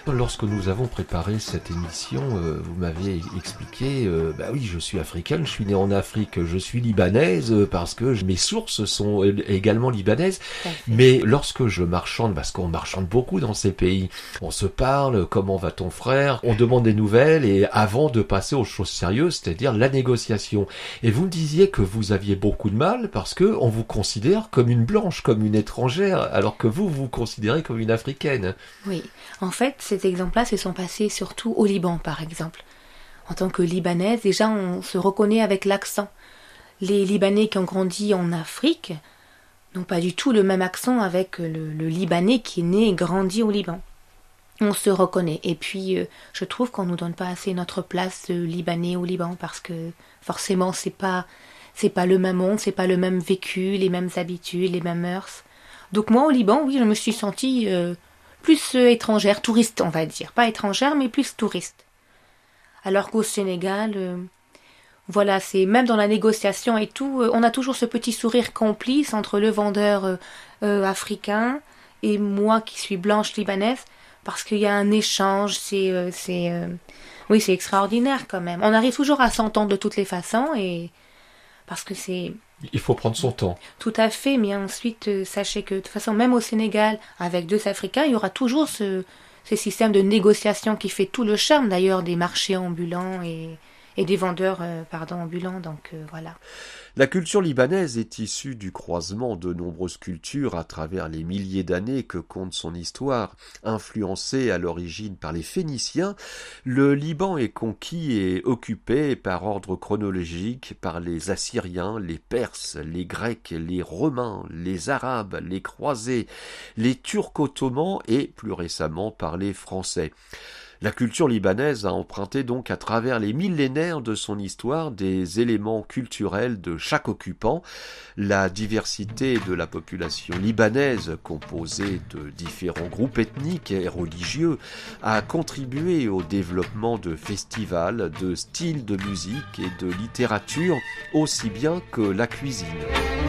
Lorsque nous avons préparé cette émission, vous m'aviez expliqué, oui, je suis africaine, je suis née en Afrique, je suis libanaise parce que mes sources sont également libanaises. Mais lorsque je marchande, parce qu'on marchande beaucoup dans ces pays, on se parle, comment va ton frère, on demande des nouvelles et avant de passer aux choses sérieuses, c'est-à-dire la négociation. Et vous me disiez que vous aviez beaucoup de mal parce que on vous considère comme une blanche, comme une étrangère, alors que vous vous considérez comme une africaine. Oui, en fait, ces exemples-là se sont passés surtout au Liban, par exemple. En tant que Libanaise, déjà, on se reconnaît avec l'accent. Les Libanais qui ont grandi en Afrique n'ont pas du tout le même accent avec le Libanais qui est né et grandi au Liban. On se reconnaît. Et puis, je trouve qu'on nous donne pas assez notre place de Libanais au Liban parce que forcément, c'est pas le même monde, c'est pas le même vécu, les mêmes habitudes, les mêmes mœurs. Donc moi, au Liban, oui, je me suis sentie plus étrangère, touriste, on va dire. Pas étrangère, mais plus touriste. Alors qu'au Sénégal, voilà, c'est même dans la négociation et tout, on a toujours ce petit sourire complice entre le vendeur africain et moi qui suis blanche libanaise, parce qu'il y a un échange, oui, c'est extraordinaire quand même. On arrive toujours à s'entendre de toutes les façons et parce que c'est... Il faut prendre son temps. Tout à fait, mais ensuite, sachez que de toute façon, même au Sénégal, avec deux Africains, il y aura toujours ce système de négociation qui fait tout le charme d'ailleurs des marchés ambulants et des vendeurs ambulants, donc voilà. La culture libanaise est issue du croisement de nombreuses cultures à travers les milliers d'années que compte son histoire. Influencée à l'origine par les Phéniciens, le Liban est conquis et occupé par ordre chronologique par les Assyriens, les Perses, les Grecs, les Romains, les Arabes, les Croisés, les Turcs ottomans et plus récemment par les Français. La culture libanaise a emprunté donc à travers les millénaires de son histoire des éléments culturels de chaque occupant. La diversité de la population libanaise, composée de différents groupes ethniques et religieux, a contribué au développement de festivals, de styles de musique et de littérature, aussi bien que la cuisine.